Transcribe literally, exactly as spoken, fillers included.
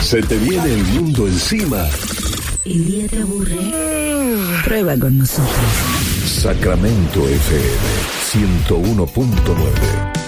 ¿Se te viene el mundo encima? ¿El día te aburre? Prueba con nosotros. Sacramento F M ciento uno punto nueve.